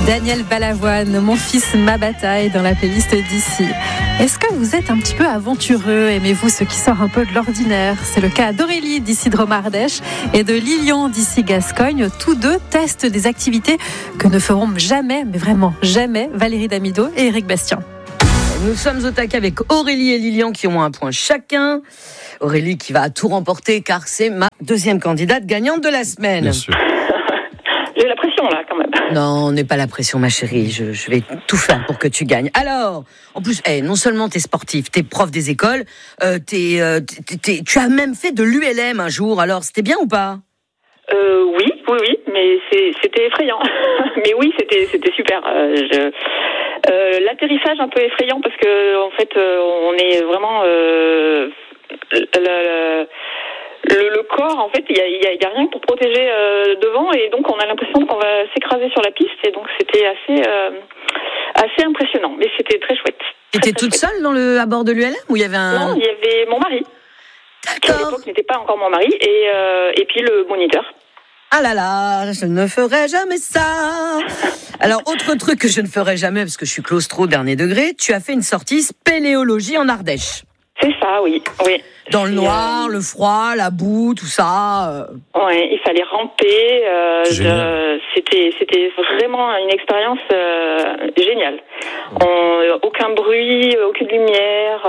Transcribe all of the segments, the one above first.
Daniel Balavoine, Mon fils, ma bataille, dans la playlist d'ici. Est-ce que vous êtes un petit peu aventureux? Aimez-vous ce qui sort un peu de l'ordinaire? C'est le cas d'Aurélie d'ici Drôme-Ardèche et de Lilian d'ici Gascogne. Tous deux testent des activités que ne feront jamais, mais vraiment jamais, Valérie Damido et Éric Bastien. Nous sommes au taquet avec Aurélie et Lilian qui ont un point chacun. Aurélie qui va tout remporter car c'est ma deuxième candidate gagnante de la semaine. Bien sûr. J'ai la pression là quand même. Non, on n'est pas la pression ma chérie, je vais tout faire pour que tu gagnes. Alors, en plus, non seulement t'es sportif, t'es prof des écoles, tu as même fait de l'ULM un jour, alors c'était bien ou pas? Oui, mais c'était effrayant. Mais oui, c'était super. L'atterrissage un peu effrayant parce que en fait on est vraiment le corps, en fait, il y a rien pour protéger devant, et donc on a l'impression qu'on va s'écraser sur la piste, et donc c'était assez impressionnant, mais c'était très chouette. T'étais toute seule à bord de l'ULM ou il y avait Non, il y avait mon mari. D'accord. Qui à l'époque n'était pas encore mon mari, et puis le moniteur. Ah là là, je ne ferai jamais ça. Alors, autre truc que je ne ferai jamais, parce que je suis claustro dernier degré, tu as fait une sortie spéléologie en Ardèche. C'est ça, oui. Dans le noir, le froid, la boue, tout ça. Ouais, il fallait ramper. C'était vraiment une expérience géniale. Aucun bruit, aucune lumière.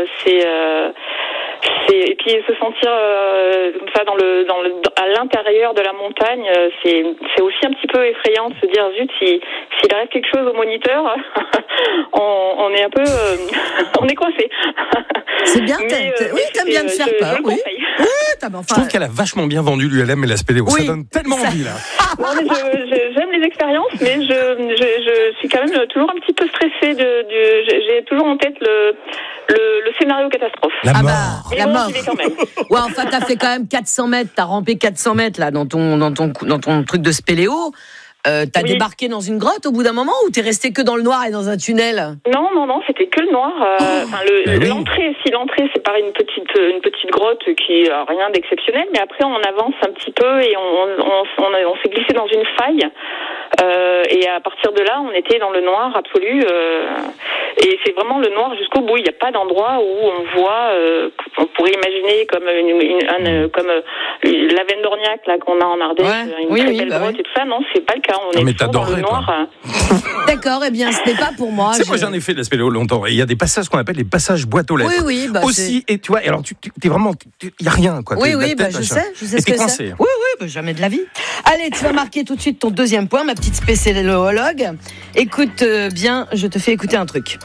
Et puis se sentir comme ça à l'intérieur de la montagne, c'est aussi un petit peu effrayant de se dire zut, s'il arrive quelque chose au moniteur, on est un peu on est coincé. C'est bien, t'aimes bien te faire peur, oui. Je trouve qu'elle a vachement bien vendu l'ULM et la spéléo. Oui, ça donne tellement envie là. Non, mais j'aime les expériences, mais je suis quand même toujours un petit peu stressée. J'ai toujours en tête le scénario catastrophe. La mort. La mort. J'y vais quand même. Ouais, enfin, t'as fait quand même 400 mètres. T'as rampé 400 mètres là dans ton truc de spéléo. T'as débarqué dans une grotte au bout d'un moment, ou t'es resté que dans le noir et dans un tunnel? Non, c'était que le noir. L'entrée, c'est par une petite grotte qui a rien d'exceptionnel, mais après on avance un petit peu et on s'est glissé dans une faille. Et à partir de là, on était dans le noir absolu. Et c'est vraiment le noir jusqu'au bout. Il n'y a pas d'endroit où on voit. On pourrait imaginer comme la veine d'Orniac là qu'on a en Ardèche, une très belle grotte et tout ça. Non, c'est pas le cas. On est toujours dans le noir. D'accord, eh bien, ce n'est pas pour moi. Moi, j'en ai fait de la spéléo longtemps. Et il y a des passages qu'on appelle les passages boîte aux lettres. Oui, aussi. Et tu vois, alors t'es vraiment, il y a rien quoi. Oui, je sais ce que c'est. Oui, jamais de la vie. Allez, tu vas marquer tout de suite ton deuxième point, ma petite spéléologue. Écoute bien, je te fais écouter un truc.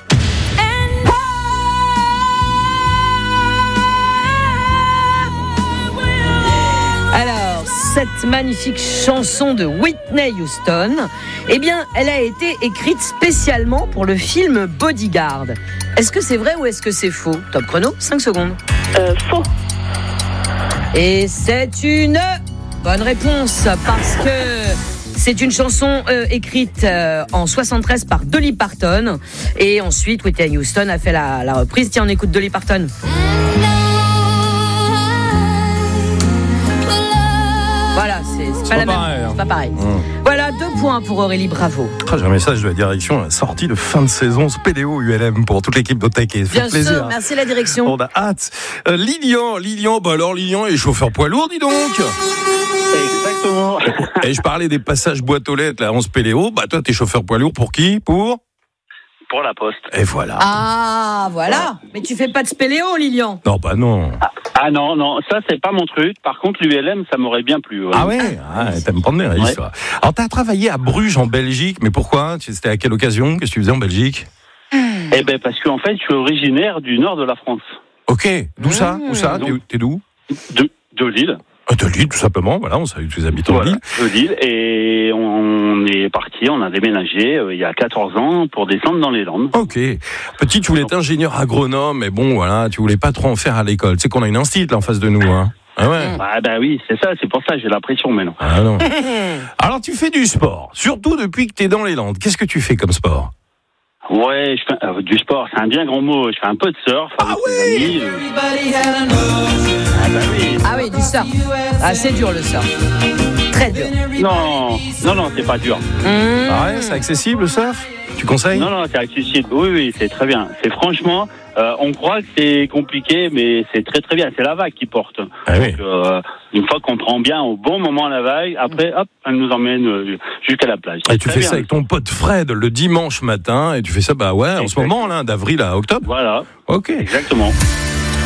Alors, cette magnifique chanson de Whitney Houston, eh bien, elle a été écrite spécialement pour le film Bodyguard. Est-ce que c'est vrai ou est-ce que c'est faux? Top chrono, 5 secondes. Faux. Et c'est une bonne réponse, parce que c'est une chanson écrite en 73 par Dolly Parton. Et ensuite, Whitney Houston a fait la reprise. Tiens, on écoute Dolly Parton. Voilà, c'est pas la même. C'est pas pareil. Voilà, 2 points pour Aurélie, bravo. J'ai un message de la direction, sortie de fin de saison spéléo ULM pour toute l'équipe d'Otaquet. Bien sûr, merci la direction. On a hâte. Lilian, Lilian est chauffeur poids lourd, dis donc. Exactement. Et je parlais des passages boîte aux lettres là en spéléo. Toi, t'es chauffeur poids lourd pour qui? Pour la Poste. Et voilà. Ah, voilà. Mais tu fais pas de spéléo, Lilian? Non, non. Ah non, ça c'est pas mon truc. Par contre, l'ULM, ça m'aurait bien plu. Ouais. Ah ouais, t'aimes prendre des risques. Ouais. Alors, t'as travaillé à Bruges en Belgique, mais pourquoi? C'était à quelle occasion? Qu'est-ce que tu faisais en Belgique? Eh ben parce qu'en fait, je suis originaire du nord de la France. Ok, d'où ça? Où ça? T'es d'où? De Lille. De Lille, tout simplement. Voilà, on salue tous les habitants de Lille. De Lille, et on est parti, on a déménagé il y a 14 ans pour descendre dans les Landes. Ok. Petit, tu voulais être ingénieur agronome, mais bon, voilà, tu voulais pas trop en faire à l'école. Tu sais qu'on a une institut là en face de nous, hein. Ah ouais. Oui, c'est ça, c'est pour ça, j'ai la pression maintenant. Ah non. Alors, tu fais du sport, surtout depuis que t'es dans les Landes. Qu'est-ce que tu fais comme sport? Ouais, je fais du sport, c'est un bien grand mot. Je fais un peu de surf avec mes amis. Ah oui, du surf. Ah, c'est dur le surf. Très dur. Non, c'est pas dur. Ah ouais, c'est accessible le surf? Tu conseilles? Non, c'est accessible. Oui, c'est très bien. C'est franchement, on croit que c'est compliqué, mais c'est très très bien. C'est la vague qui porte. Ah oui. Donc, une fois qu'on prend bien au bon moment la vague, après, hop, elle nous emmène jusqu'à la plage. Et tu fais ça avec ton pote Fred le dimanche matin, et tu fais ça, en ce moment, là, d'avril à octobre. Voilà. Ok. Exactement.